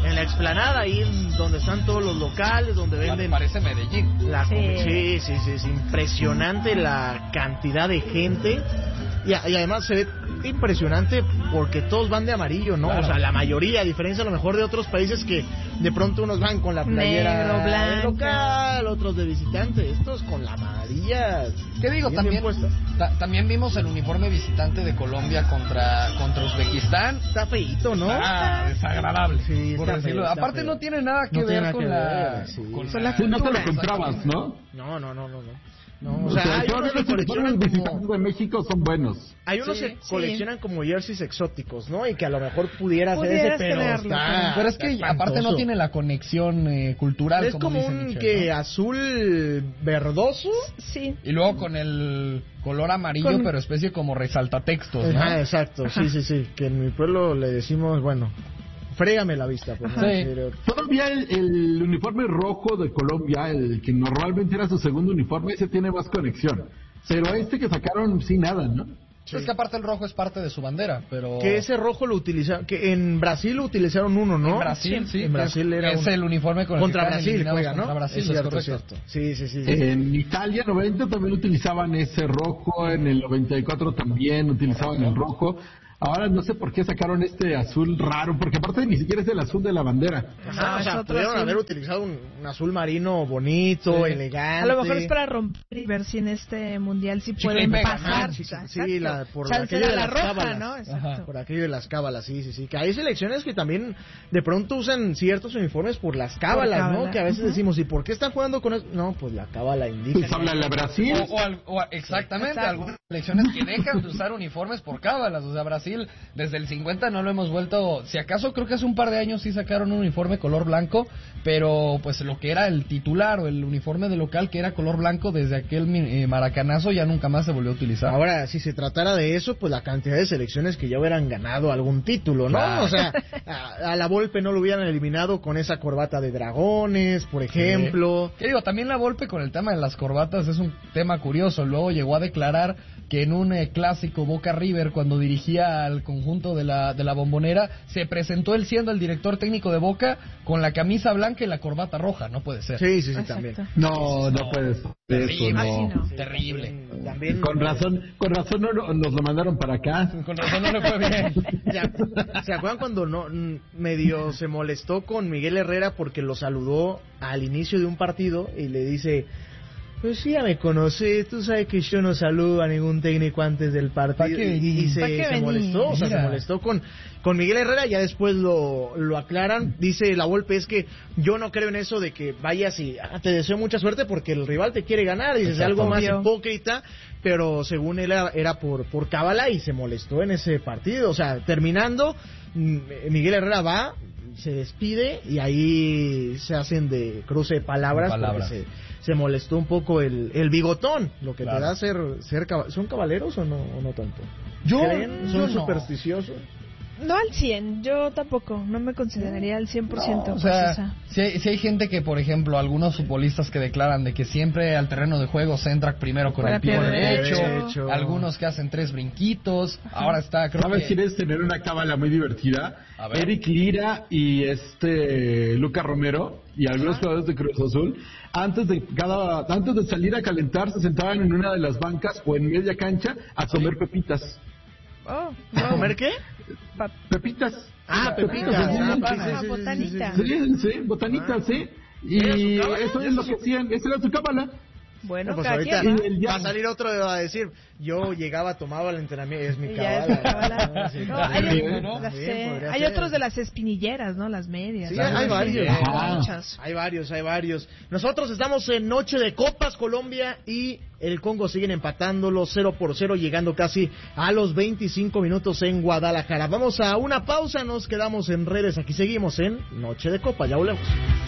[SPEAKER 1] En la explanada, ahí en donde están todos los locales, donde venden...
[SPEAKER 3] Parece Medellín.
[SPEAKER 1] La...
[SPEAKER 2] Sí.
[SPEAKER 1] sí, sí, sí, es impresionante la cantidad de gente. Y, y además se ve impresionante porque todos van de amarillo, ¿no?
[SPEAKER 3] Claro.
[SPEAKER 1] O sea, la mayoría, a diferencia a lo mejor de otros países que de pronto unos van con la playera
[SPEAKER 2] negro, blanco,
[SPEAKER 1] local, otros de visitante. Estos con la amarilla.
[SPEAKER 3] ¿Qué digo?
[SPEAKER 1] bien,
[SPEAKER 3] También,
[SPEAKER 1] bien puesta.
[SPEAKER 3] ta- también vimos el uniforme visitante de Colombia contra, contra Uzbekistán.
[SPEAKER 1] Está feíto, ¿no?
[SPEAKER 3] Ah, desagradable.
[SPEAKER 1] Sí,
[SPEAKER 3] por
[SPEAKER 1] está
[SPEAKER 3] decirlo.
[SPEAKER 1] feo, está
[SPEAKER 3] Aparte
[SPEAKER 1] feo.
[SPEAKER 3] no tiene nada que
[SPEAKER 1] No tiene
[SPEAKER 3] ver
[SPEAKER 1] nada
[SPEAKER 3] con
[SPEAKER 1] que
[SPEAKER 3] la...
[SPEAKER 1] ver, sí.
[SPEAKER 3] con
[SPEAKER 2] Con
[SPEAKER 3] la-
[SPEAKER 2] la
[SPEAKER 4] Sí, no te
[SPEAKER 2] cultura.
[SPEAKER 4] lo comprabas, ¿no?
[SPEAKER 1] No, no, no, no, no. No, o
[SPEAKER 4] O
[SPEAKER 1] sea,
[SPEAKER 4] sea,
[SPEAKER 1] hay
[SPEAKER 4] todos
[SPEAKER 1] unos que
[SPEAKER 4] los uniformes
[SPEAKER 1] coleccionan
[SPEAKER 4] visitantes
[SPEAKER 1] como...
[SPEAKER 4] de México son buenos.
[SPEAKER 1] Hay unos
[SPEAKER 3] Sí,
[SPEAKER 1] que
[SPEAKER 2] sí.
[SPEAKER 1] coleccionan como jerseys exóticos, ¿no? Y que a lo mejor pudiera hacer ese,
[SPEAKER 2] Pudieras
[SPEAKER 1] pero
[SPEAKER 2] tenerlo,
[SPEAKER 1] está...
[SPEAKER 3] Pero es que
[SPEAKER 1] está
[SPEAKER 3] aparte no
[SPEAKER 1] espantoso.
[SPEAKER 3] tiene la conexión eh, cultural.
[SPEAKER 1] Es como
[SPEAKER 3] dice
[SPEAKER 1] un
[SPEAKER 3] Michelle,
[SPEAKER 1] que
[SPEAKER 3] ¿no?
[SPEAKER 1] azul verdoso.
[SPEAKER 2] Sí.
[SPEAKER 3] Y luego con el color amarillo,
[SPEAKER 2] Con-
[SPEAKER 3] pero especie como resaltatextos, ¿no?
[SPEAKER 1] Ajá, exacto, sí, sí, sí. Que en mi pueblo le decimos, bueno, frégame la vista. Pues, ¿no?
[SPEAKER 3] Sí.
[SPEAKER 1] Pero-
[SPEAKER 4] Todavía el, el uniforme rojo de Colombia, el que normalmente era su segundo uniforme, ese tiene más conexión. Pero este que sacaron, sí, nada, ¿no?
[SPEAKER 3] Es que aparte el rojo es parte de su bandera, pero...
[SPEAKER 1] Que ese rojo lo utilizaron, que en Brasil lo utilizaron uno, ¿no?
[SPEAKER 3] En Brasil, sí.
[SPEAKER 1] En Brasil
[SPEAKER 3] es,
[SPEAKER 1] era
[SPEAKER 3] es
[SPEAKER 1] un-
[SPEAKER 3] el uniforme con el
[SPEAKER 1] contra
[SPEAKER 3] que quedan
[SPEAKER 1] Brasil
[SPEAKER 3] eliminados
[SPEAKER 1] juega, ¿no?
[SPEAKER 3] contra Brasil,
[SPEAKER 1] Es
[SPEAKER 3] es
[SPEAKER 1] cierto,
[SPEAKER 3] correcto.
[SPEAKER 1] cierto. Sí, sí, sí. sí.
[SPEAKER 4] En Italia noventa también utilizaban ese rojo, en el noventa y cuatro también utilizaban el rojo. Ahora no sé por qué sacaron este azul raro, porque aparte ni siquiera es el azul de la bandera.
[SPEAKER 1] Ajá,
[SPEAKER 2] No,
[SPEAKER 1] o
[SPEAKER 2] es
[SPEAKER 1] sea,
[SPEAKER 2] otro
[SPEAKER 1] pudieron
[SPEAKER 2] azul.
[SPEAKER 1] haber utilizado un, un azul marino bonito,
[SPEAKER 3] Sí.
[SPEAKER 1] elegante.
[SPEAKER 2] A lo mejor es para romper y ver si en este mundial sí
[SPEAKER 3] Chicle
[SPEAKER 2] pueden
[SPEAKER 3] y pega,
[SPEAKER 2] pasar.
[SPEAKER 1] ¿no? Sí,
[SPEAKER 2] Exacto.
[SPEAKER 1] sí, la- por
[SPEAKER 2] Chance
[SPEAKER 1] aquello
[SPEAKER 2] de
[SPEAKER 1] de
[SPEAKER 2] la
[SPEAKER 1] las
[SPEAKER 2] roja,
[SPEAKER 1] cábalas.
[SPEAKER 2] ¿no? Exacto.
[SPEAKER 3] Ajá.
[SPEAKER 1] Por aquello de las cábalas, sí, sí, sí. Que hay selecciones que también de pronto usan ciertos uniformes por las cábalas,
[SPEAKER 2] Por
[SPEAKER 1] ¿no?
[SPEAKER 2] cábala.
[SPEAKER 1] Que a veces
[SPEAKER 2] Ujú.
[SPEAKER 1] decimos, ¿y por qué están jugando con eso? No, pues la cábala indica.
[SPEAKER 4] Pues habla de Brasil.
[SPEAKER 3] O, o al- o a- exactamente,
[SPEAKER 2] Exacto.
[SPEAKER 3] algunas selecciones que dejan de usar uniformes por cábalas. O sea, Brasil desde el cincuenta no lo hemos vuelto. Si acaso creo que hace un par de años sí sacaron un uniforme color blanco, pero pues lo que era el titular o el uniforme de local que era color blanco desde aquel mi- eh, maracanazo ya nunca más se volvió a utilizar.
[SPEAKER 1] Ahora, si se tratara de eso, pues la cantidad de selecciones que ya hubieran ganado algún título, ¿no?
[SPEAKER 3] Claro.
[SPEAKER 1] O sea, a, a la Volpe no lo hubieran eliminado con esa corbata de dragones, por ejemplo.
[SPEAKER 3] ¿Qué digo? También la Volpe con el tema de las corbatas es un tema curioso. Luego llegó a declarar que en un eh, clásico Boca River, cuando dirigía al conjunto de la, de la Bombonera, se presentó él siendo el director técnico de Boca con la camisa blanca y la corbata roja. No puede ser.
[SPEAKER 1] Sí, sí, sí,
[SPEAKER 2] Exacto.
[SPEAKER 1] también.
[SPEAKER 4] No, no puede ser eso,
[SPEAKER 3] Terrible,
[SPEAKER 4] no.
[SPEAKER 2] Así no.
[SPEAKER 3] terrible.
[SPEAKER 1] También.
[SPEAKER 4] Con razón, con razón no, no- nos lo mandaron para acá.
[SPEAKER 3] Con razón no le fue bien.
[SPEAKER 1] ¿Se, ac- ¿Se acuerdan cuando no mm, medio se molestó con Miguel Herrera porque lo saludó al inicio de un partido y le dice, pues sí, ya me conoces, tú sabes que yo no saludo a ningún técnico antes del
[SPEAKER 3] ¿Pa'
[SPEAKER 1] partido?
[SPEAKER 3] qué
[SPEAKER 1] Y,
[SPEAKER 3] vení?
[SPEAKER 1] y se,
[SPEAKER 2] ¿Pa' qué
[SPEAKER 1] se
[SPEAKER 2] vení?
[SPEAKER 1] molestó, o sea, se
[SPEAKER 3] Mira.
[SPEAKER 1] molestó con, con Miguel Herrera, ya después lo, lo aclaran. Dice la Volpe, es que yo no creo en eso de que vayas y ah, te deseo mucha suerte porque el rival te quiere ganar, dices
[SPEAKER 3] Exacto.
[SPEAKER 1] algo más
[SPEAKER 2] Obvio.
[SPEAKER 1] hipócrita, pero según él era, era por, por cábala y se molestó en ese partido. O sea, terminando, mm, Miguel Herrera va, se despide y ahí se hacen de cruce de palabras,
[SPEAKER 3] De palabras.
[SPEAKER 1] porque se, se molestó un poco el, el bigotón, lo que
[SPEAKER 3] Claro.
[SPEAKER 1] te da ser, ser caba- ¿son caballeros o no, o no tanto?
[SPEAKER 3] Yo-
[SPEAKER 1] ¿Creen? ¿Son
[SPEAKER 3] yo no.
[SPEAKER 1] supersticiosos?
[SPEAKER 2] No al cien, yo tampoco, no me consideraría al cien por ciento.
[SPEAKER 3] No, o
[SPEAKER 2] pues,
[SPEAKER 3] sea,
[SPEAKER 2] esa.
[SPEAKER 3] si hay, si hay gente que, por ejemplo, algunos futbolistas que declaran de que siempre al terreno de juego se entra primero con
[SPEAKER 2] Para
[SPEAKER 3] el pie
[SPEAKER 2] pie
[SPEAKER 3] derecho,
[SPEAKER 1] derecho.
[SPEAKER 3] algunos que hacen tres brinquitos, ahora está, creo
[SPEAKER 4] ¿Sabes
[SPEAKER 3] que...
[SPEAKER 4] quieres tener una cábala muy divertida?
[SPEAKER 3] A ver.
[SPEAKER 4] Eric Lira y este Luca Romero y algunos jugadores de Cruz Azul, antes de cada antes de salir a calentar, se sentaban en una de las bancas o en media cancha a comer pepitas.
[SPEAKER 2] Oh,
[SPEAKER 1] ¿A
[SPEAKER 2] no.
[SPEAKER 1] comer qué?
[SPEAKER 2] Pa-
[SPEAKER 4] Pepitas.
[SPEAKER 1] Ah, pepitas.
[SPEAKER 4] así.
[SPEAKER 1] Ah,
[SPEAKER 2] Ah,
[SPEAKER 1] sí, sí, sí, sí,
[SPEAKER 2] botanita.
[SPEAKER 1] sí, sí.
[SPEAKER 4] Sí, sí, botanitas, sí.
[SPEAKER 1] ¿Era
[SPEAKER 4] Y
[SPEAKER 1] su cábala?
[SPEAKER 4] eso es
[SPEAKER 1] ¿Era
[SPEAKER 4] lo
[SPEAKER 1] su-
[SPEAKER 4] que hacían, esa era su cábala.
[SPEAKER 2] Bueno,
[SPEAKER 1] No, pues
[SPEAKER 2] cada
[SPEAKER 1] ahorita
[SPEAKER 2] quien, ¿no?
[SPEAKER 4] Y el-
[SPEAKER 1] va a salir otro y va a decir, yo llegaba, tomaba el entrenamiento, es mi
[SPEAKER 2] Y ya es
[SPEAKER 1] cabala.
[SPEAKER 2] mi cábala.
[SPEAKER 1] ¿no? Sí,
[SPEAKER 2] No,
[SPEAKER 1] también,
[SPEAKER 2] hay,
[SPEAKER 1] ¿no?
[SPEAKER 2] las,
[SPEAKER 1] También
[SPEAKER 2] eh,
[SPEAKER 1] podría
[SPEAKER 2] hay
[SPEAKER 1] ser.
[SPEAKER 2] otros de las espinilleras, ¿no? Las medias.
[SPEAKER 1] Sí,
[SPEAKER 2] ¿no?
[SPEAKER 1] hay varios.
[SPEAKER 4] Ajá.
[SPEAKER 2] Muchas.
[SPEAKER 1] Hay varios, hay varios. Nosotros estamos en Noche de Copas, Colombia y el Congo siguen empatándolo cero por cero, llegando casi a los veinticinco minutos en Guadalajara. Vamos a una pausa, nos quedamos en redes, aquí seguimos en Noche de Copas, ya volvemos.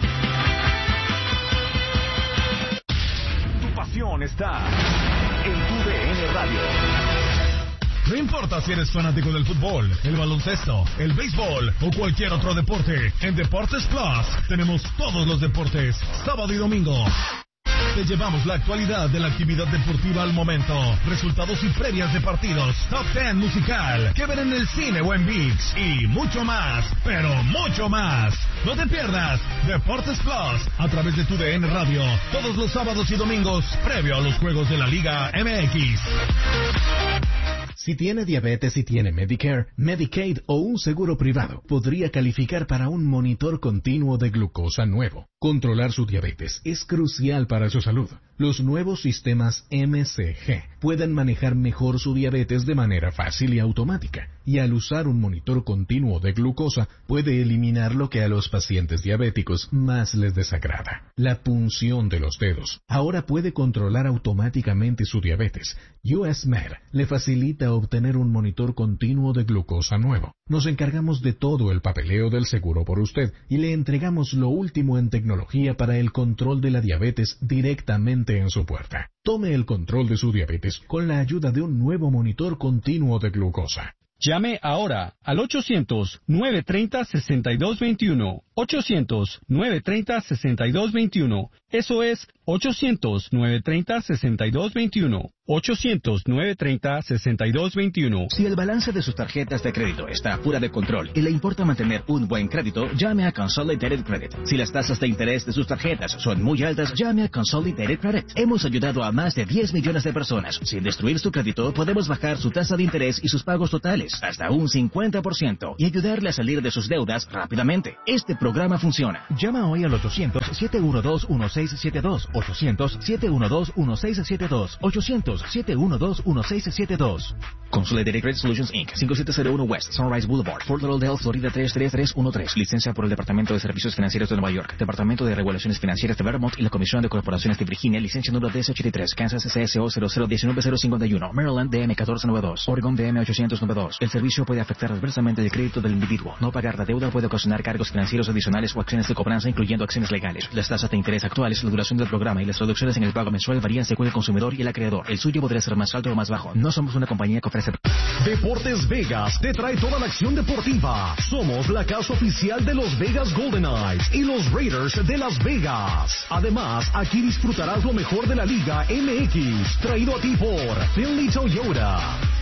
[SPEAKER 5] Tu pasión está en tu D N Radio.
[SPEAKER 6] No importa si eres fanático del fútbol, el baloncesto, el béisbol o cualquier otro deporte, en Deportes Plus tenemos todos los deportes, sábado y domingo. Te llevamos la actualidad de la actividad deportiva al momento, resultados y previas de partidos, top ten musical, que ver en el cine o en ViX y mucho más, pero mucho más. No te pierdas Deportes Plus a través de tu D N Radio todos los sábados y domingos previo a los juegos de la Liga M X.
[SPEAKER 7] Si tiene diabetes y tiene Medicare, Medicaid o un seguro privado, podría calificar para un monitor continuo de glucosa nuevo. Controlar su diabetes es crucial para su salud. Los nuevos sistemas M C G pueden manejar mejor su diabetes de manera fácil y automática, y al usar un monitor continuo de glucosa puede eliminar lo que a los pacientes diabéticos más les desagrada: la punción de los dedos. Ahora puede controlar automáticamente su diabetes. U S Med le facilita obtener un monitor continuo de glucosa nuevo. Nos encargamos de todo el papeleo del seguro por usted y le entregamos lo último en tecnología para el control de la diabetes directamente en su puerta. Tome el control de su diabetes con la ayuda de un nuevo monitor continuo de glucosa.
[SPEAKER 8] Llame ahora al ochocientos, nueve treinta, sesenta y dos veintiuno. ochocientos, nueve treinta, sesenta y dos veintiuno. Eso es ochocientos, nueve treinta, sesenta y dos veintiuno. ochocientos, nueve treinta, sesenta y dos veintiuno.
[SPEAKER 9] Si el balance de sus tarjetas de crédito está fuera de control y le importa mantener un buen crédito, llame a Consolidated Credit. Si las tasas de interés de sus tarjetas son muy altas, llame a Consolidated Credit. Hemos ayudado a más de diez millones de personas. Sin destruir su crédito, podemos bajar su tasa de interés y sus pagos totales hasta un cincuenta por ciento y ayudarle a salir de sus deudas rápidamente. Este programa funciona. Llama hoy al ochocientos, siete uno dos, uno seis siete dos. ochocientos, siete uno dos, uno seis siete dos. ochocientos, siete uno dos, uno seis siete dos. Consolidated Credit Solutions incorporated. cinco siete cero uno West Sunrise Boulevard, Fort Lauderdale, Florida tres tres tres uno tres. Licencia por el Departamento de Servicios Financieros de Nueva York, Departamento de Regulaciones Financieras de Vermont y la Comisión de Corporaciones de Virginia. Licencia número D S ochenta y tres. Kansas C S O cero cero uno nueve cero cinco uno. Maryland D M catorce noventa y dos. Oregon D M ochocientos noventa y dos. El servicio puede afectar adversamente el crédito del individuo. No pagar la deuda puede ocasionar cargos financieros adicionales o acciones de cobranza, incluyendo acciones legales. Las tasas de interés actuales, la duración del programa y las reducciones en el pago mensual varían según el consumidor y el acreedor. El suyo podría ser más alto o más bajo. No somos una compañía que ofrece...
[SPEAKER 6] Deportes Vegas te trae toda la acción deportiva. Somos la casa oficial de los Vegas Golden Knights y los Raiders de Las Vegas. Además, aquí disfrutarás lo mejor de la Liga M X, traído a ti por Finley Toyota.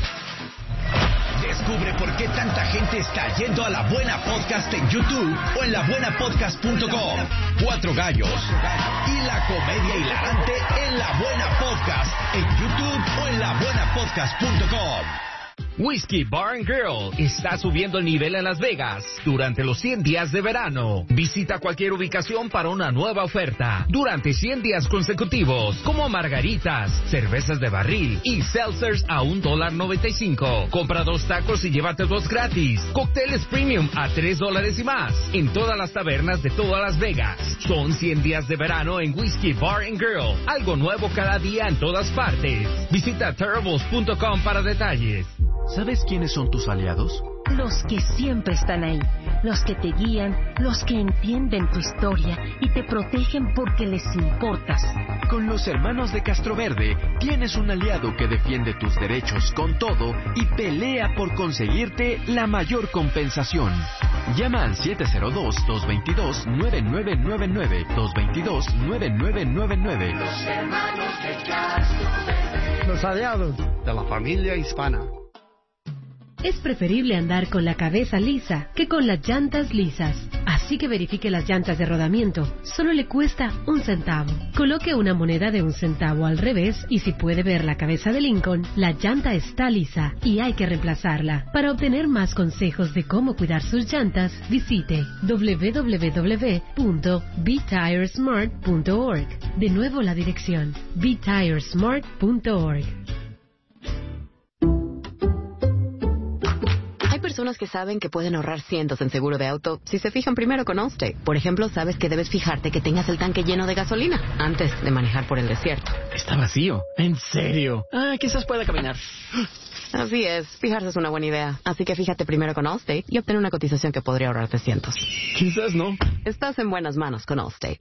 [SPEAKER 10] Descubre por qué tanta gente está yendo a La Buena Podcast en YouTube o en la buena podcast punto com. Cuatro gallos y la comedia hilarante en La Buena Podcast en YouTube o en la buena podcast punto com.
[SPEAKER 11] Whiskey Bar and Grill está subiendo el nivel en Las Vegas durante los cien días de verano. Visita cualquier ubicación para una nueva oferta durante cien días consecutivos, como margaritas, cervezas de barril y seltzers a un dólar noventa y cinco. Compra dos tacos y llévate dos gratis. Cócteles premium a tres dólares y más en todas las tabernas de todas Las Vegas. Son cien días de verano en Whiskey Bar and Grill. Algo nuevo cada día en todas partes. Visita terribles punto com para detalles.
[SPEAKER 12] ¿Sabes quiénes son tus aliados?
[SPEAKER 13] Los que siempre están ahí, los que te guían, los que entienden tu historia y te protegen porque les importas.
[SPEAKER 12] Con los hermanos de Castroverde tienes un aliado que defiende tus derechos con todo y pelea por conseguirte la mayor compensación. Llama al siete cero dos, dos dos dos, nueve nueve nueve nueve, dos dos dos, nueve nueve nueve nueve.
[SPEAKER 14] Los hermanos de Castroverde. Los aliados de la familia hispana.
[SPEAKER 15] Es preferible andar con la cabeza lisa que con las llantas lisas. Así que verifique las llantas de rodamiento. Solo le cuesta un centavo. Coloque una moneda de un centavo al revés y si puede ver la cabeza de Lincoln, la llanta está lisa y hay que reemplazarla. Para obtener más consejos de cómo cuidar sus llantas, visite doble u doble u doble u punto be tire smart punto org. De nuevo la dirección be tire smart punto org.
[SPEAKER 16] Personas que saben que pueden ahorrar cientos en seguro de auto si se fijan primero con Allstate. Por ejemplo, sabes que debes fijarte que tengas el tanque lleno de gasolina antes de manejar por el desierto.
[SPEAKER 17] Está vacío. ¿En serio? Ah, quizás pueda caminar.
[SPEAKER 16] Así es, fijarse es una buena idea. Así que fíjate primero con Allstate y obtén una cotización que podría ahorrarte cientos.
[SPEAKER 17] Quizás no.
[SPEAKER 16] Estás en buenas manos con Allstate.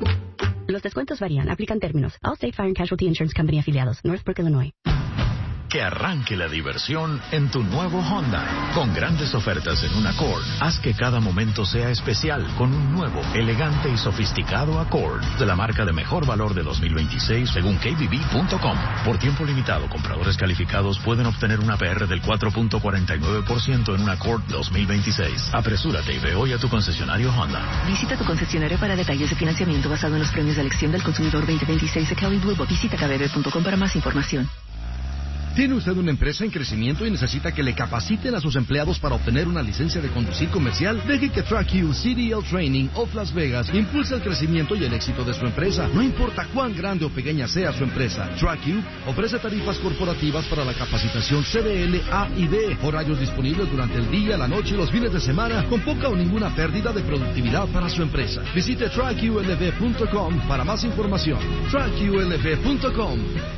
[SPEAKER 18] Los descuentos varían. Aplican términos. Allstate Fire and Casualty Insurance Company afiliados. Northbrook, Illinois. Que arranque la diversión en tu nuevo Honda. Con grandes ofertas en un Accord, haz que cada momento sea especial con un nuevo, elegante y sofisticado Accord de la marca de mejor valor de dos mil veintiséis según K B B punto com. Por tiempo limitado, compradores calificados pueden obtener una P R del cuatro punto cuarenta y nueve por ciento en un Accord dos mil veintiséis. Apresúrate y ve hoy a tu concesionario Honda.
[SPEAKER 19] Visita tu concesionario para detalles de financiamiento basado en los premios de elección del consumidor veinte veintiséis de Kelley Blue Book. Visita k b b punto com para más información.
[SPEAKER 20] ¿Tiene usted una empresa en crecimiento y necesita que le capaciten a sus empleados para obtener una licencia de conducir comercial? Deje que TrackU C D L Training of Las Vegas impulse el crecimiento y el éxito de su empresa. No importa cuán grande o pequeña sea su empresa, TrackU ofrece tarifas corporativas para la capacitación C D L, A y D. Horarios disponibles durante el día, la noche y los fines de semana con poca o ninguna pérdida de productividad para su empresa. Visite track u l v punto com para más información. track u l v punto com.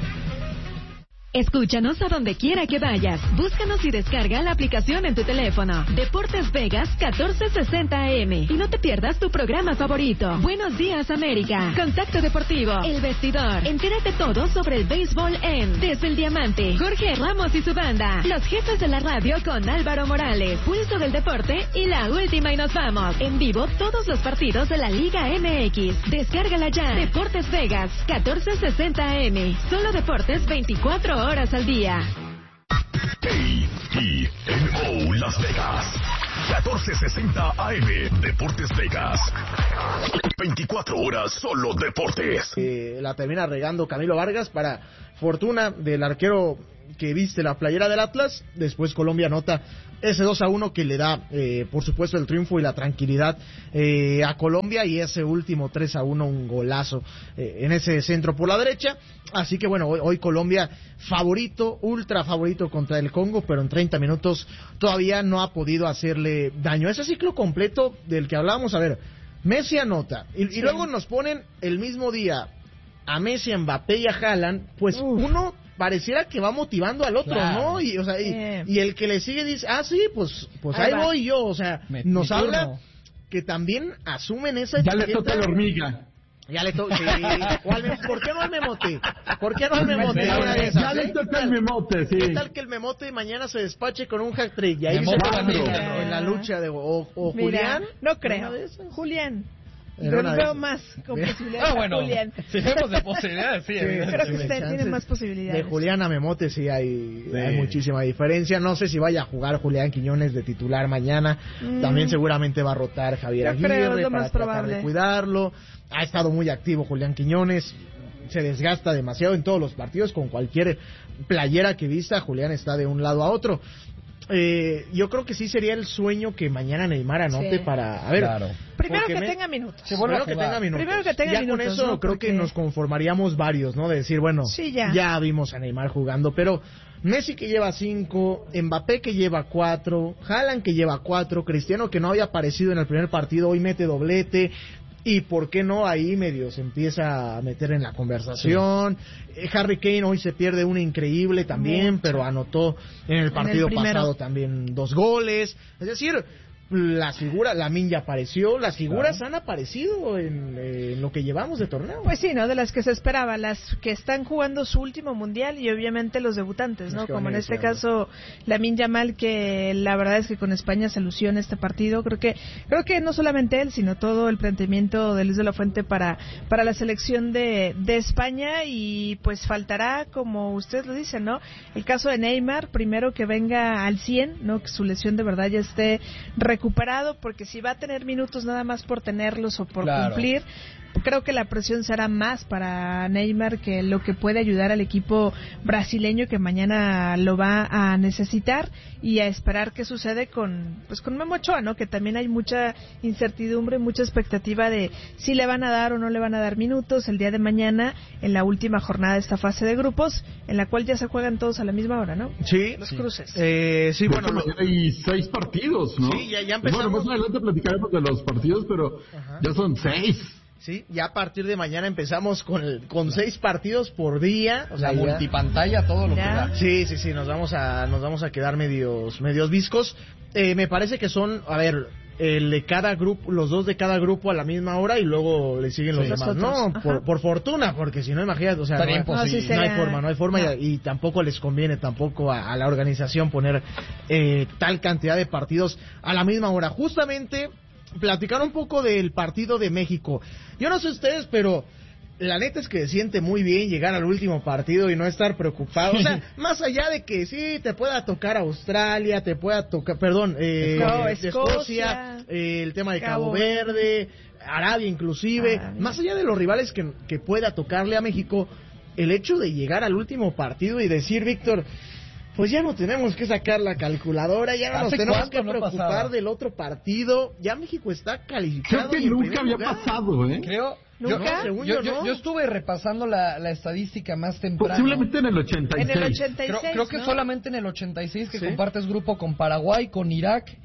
[SPEAKER 21] Escúchanos a donde quiera que vayas. Búscanos y descarga la aplicación en tu teléfono. Deportes Vegas catorce sesenta A M. Y no te pierdas tu programa favorito. Buenos días, América. Contacto Deportivo. El Vestidor. Entérate todo sobre el béisbol en Desde el Diamante. Jorge Ramos y su banda. Los jefes de la radio con Álvaro Morales. Pulso del Deporte y la última y nos vamos. En vivo todos los partidos de la Liga M X. Descárgala ya. Deportes Vegas catorce sesenta A M. Solo deportes veinticuatro horas. horas al día.
[SPEAKER 6] K I N O Las Vegas. catorce sesenta A M. Deportes Vegas. veinticuatro horas solo deportes.
[SPEAKER 1] Eh, la termina regando Camilo Vargas para fortuna del arquero que viste la playera del Atlas. Después Colombia anota ese dos a uno que le da, eh, por supuesto, el triunfo y la tranquilidad eh, a Colombia, y ese último tres a uno, un golazo eh, en ese centro por la derecha. Así que bueno, hoy, hoy Colombia favorito, ultra favorito contra el Congo, pero en treinta minutos todavía no ha podido hacerle daño. Ese ciclo completo del que hablábamos, a ver, Messi anota, y, sí. y luego nos ponen el mismo día a Messi, a Mbappé y a Haaland, pues Uf. uno pareciera que va motivando al otro, claro. ¿no? Y, o sea, y, eh. y el que le sigue dice, ah, sí, pues, pues ahí, ahí voy yo, o sea, me, nos me habla turno. Que también asumen esa
[SPEAKER 4] ya etiqueta. Ya le toca la hormiga.
[SPEAKER 1] Ya le toca, sí. ¿Por qué no al Memote? ¿Por qué no al Memote?
[SPEAKER 4] Ya, esas, ya ¿eh? le toca al Memote, sí.
[SPEAKER 1] ¿Qué tal que el Memote mañana se despache con un hat-trick? Y ahí se pone en la lucha de... O, o
[SPEAKER 2] Mira,
[SPEAKER 1] Julián.
[SPEAKER 2] No creo. Julián. Yo lo veo más con posibilidades.
[SPEAKER 3] Ah, bueno,
[SPEAKER 2] Julián.
[SPEAKER 3] Si vemos de posibilidades, sí. sí
[SPEAKER 2] creo que usted tiene más posibilidades.
[SPEAKER 1] De Julián a Memote sí hay, sí hay muchísima diferencia. No sé si vaya a jugar Julián Quiñones de titular mañana. Mm. También seguramente va a rotar Javier Yo Aguirre creo, para tratar de cuidarlo. Ha estado muy activo Julián Quiñones. Se desgasta demasiado en todos los partidos. Con cualquier playera que vista, Julián está de un lado a otro. Eh, yo creo que sí sería el sueño que mañana Neymar anote sí. para... A ver,
[SPEAKER 2] claro. Primero que me... tenga minutos.
[SPEAKER 1] Primero que tenga minutos.
[SPEAKER 2] Primero que tenga
[SPEAKER 1] ya
[SPEAKER 2] minutos.
[SPEAKER 1] Con eso
[SPEAKER 2] ¿no?
[SPEAKER 1] creo
[SPEAKER 2] Porque...
[SPEAKER 1] que nos conformaríamos varios, ¿no? De decir, bueno,
[SPEAKER 2] sí, ya.
[SPEAKER 1] ya vimos a Neymar jugando, pero Messi que lleva cinco, Mbappé que lleva cuatro, Haaland que lleva cuatro, Cristiano que no había aparecido en el primer partido, hoy mete doblete. Y por qué no, ahí medio se empieza a meter en la conversación. Sí. Eh, Harry Kane hoy se pierde una increíble también, Mucho. pero anotó en el partido en el pasado también dos goles. Es decir, las figuras, Lamine ya apareció, las figuras claro. han aparecido en, eh, en lo que llevamos de torneo.
[SPEAKER 2] Pues sí, ¿no? De las que se esperaba, las que están jugando su último mundial y obviamente los debutantes, ¿no? Como en este caso Lamine Yamal, que la verdad es que con España se lució en este partido. Creo que creo que no solamente él, sino todo el planteamiento de Luis de la Fuente para para la selección de, de España, y pues faltará, como usted lo dice, ¿no? El caso de Neymar, primero que venga al cien, ¿no? Que su lesión de verdad ya esté recuperado, porque si va a tener minutos nada más por tenerlos o por claro. cumplir, creo que la presión será más para Neymar que lo que puede ayudar al equipo brasileño, que mañana lo va a necesitar, y a esperar qué sucede con pues con Memo Ochoa, ¿no? Que también hay mucha incertidumbre, mucha expectativa de si le van a dar o no le van a dar minutos el día de mañana en la última jornada de esta fase de grupos, en la cual ya se juegan todos a la misma hora, ¿no?
[SPEAKER 1] Sí.
[SPEAKER 2] Los sí. cruces.
[SPEAKER 1] Eh, sí, bueno,
[SPEAKER 4] lo... hay seis partidos, ¿no?
[SPEAKER 1] Sí, ya, ya empezamos.
[SPEAKER 4] Bueno, más adelante platicaremos de los partidos, pero Ajá. ya son seis.
[SPEAKER 1] Sí, ya a partir de mañana empezamos con el, con seis partidos por día,
[SPEAKER 3] o sea, la multipantalla, todo lo
[SPEAKER 1] ya.
[SPEAKER 3] que da.
[SPEAKER 1] Sí, sí, sí, nos vamos a nos vamos a quedar medios medios viscos. Eh, me parece que son, a ver, el de cada grupo, los dos de cada grupo a la misma hora y luego le siguen los
[SPEAKER 2] sí,
[SPEAKER 1] demás.
[SPEAKER 2] nosotros.
[SPEAKER 1] No, por, por fortuna, porque si no, imagínate, o sea, no,
[SPEAKER 3] no, sí
[SPEAKER 1] no hay forma, no hay forma no. Y, y tampoco les conviene tampoco a, a la organización poner eh, tal cantidad de partidos a la misma hora. Justamente, platicar un poco del partido de México. Yo no sé ustedes, pero la neta es que se siente muy bien llegar al último partido y no estar preocupado. O sea, más allá de que sí, te pueda tocar Australia, te pueda tocar, perdón, eh,
[SPEAKER 2] no,
[SPEAKER 1] Escocia, Escocia eh, el tema de Cabo, Cabo Verde, Arabia inclusive, Arabia. Más allá de los rivales que, que pueda tocarle a México, el hecho de llegar al último partido y decir, Víctor, pues ya no tenemos que sacar la calculadora, ya no nos tenemos que preocupar no del otro partido, ya México está calificado.
[SPEAKER 4] Creo que nunca había lugar. pasado, ¿eh?
[SPEAKER 3] Creo...
[SPEAKER 2] ¿Nunca?
[SPEAKER 3] Yo, yo, yo, yo estuve repasando la, la estadística más temprano.
[SPEAKER 4] Posiblemente en el ochenta y seis.
[SPEAKER 2] En el ochenta y seis,
[SPEAKER 3] creo, creo que
[SPEAKER 2] ¿no?
[SPEAKER 3] solamente en el ochenta y seis que
[SPEAKER 1] ¿Sí?
[SPEAKER 3] compartes grupo con Paraguay, con Irak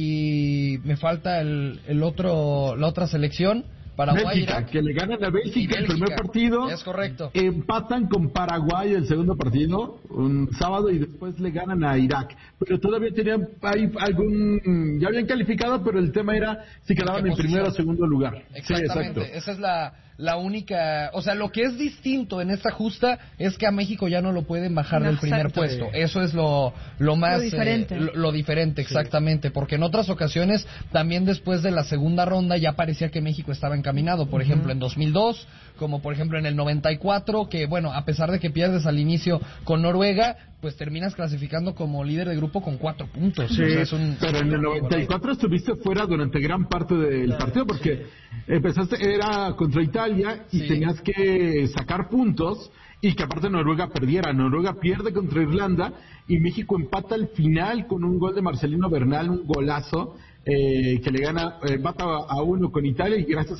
[SPEAKER 3] y me falta el, el otro la otra selección. Paraguay,
[SPEAKER 4] Bélgica,
[SPEAKER 3] Irak,
[SPEAKER 4] que le ganan a Bélgica el primer partido.
[SPEAKER 3] Es correcto.
[SPEAKER 4] Empatan con Paraguay el segundo partido, un sábado, y después le ganan a Irak. Pero todavía tenían hay algún... Ya habían calificado, pero el tema era si quedaban en primero o segundo lugar.
[SPEAKER 3] Exactamente,
[SPEAKER 4] sí,
[SPEAKER 3] esa es la, la única... O sea, lo que es distinto en esta justa es que a México ya no lo pueden bajar no, del primer exacto. puesto. Eso es lo, lo más...
[SPEAKER 2] Lo diferente.
[SPEAKER 3] Eh, lo, lo diferente, exactamente. Sí. Porque en otras ocasiones, también después de la segunda ronda, ya parecía que México estaba en caminado, por ejemplo, uh-huh. en dos mil dos, como por ejemplo en el noventa y cuatro, que bueno, a pesar de que pierdes al inicio con Noruega, pues terminas clasificando como líder de grupo con cuatro puntos.
[SPEAKER 4] Sí,
[SPEAKER 3] o sea, es un...
[SPEAKER 4] pero en el noventa y cuatro estuviste fuera durante gran parte del claro. partido, porque empezaste, era contra Italia y sí. tenías que sacar puntos, y que aparte Noruega perdiera. Noruega pierde contra Irlanda y México empata al final con un gol de Marcelino Bernal, un golazo, eh, que le gana, eh, empata a uno con Italia, y gracias